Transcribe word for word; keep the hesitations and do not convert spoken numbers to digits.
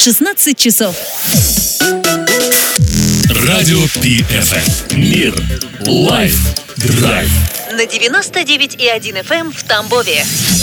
шестнадцать часов. Радио Пи Эф Эм. Мир. Лайф. Драйв. На девяносто девять и один эф эм в Тамбове.